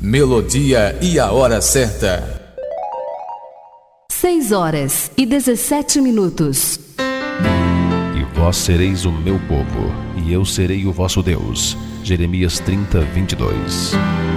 Melodia e a hora certa. 6h17. E vós sereis o meu povo, e eu serei o vosso Deus. Jeremias 30:22.